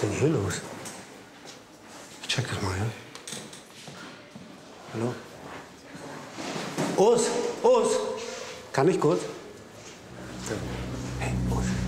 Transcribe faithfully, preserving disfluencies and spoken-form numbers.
ist denn hier los? Ich check das mal, ja? Hallo? Urs, Urs, kann ich kurz? So. Hey, Urs.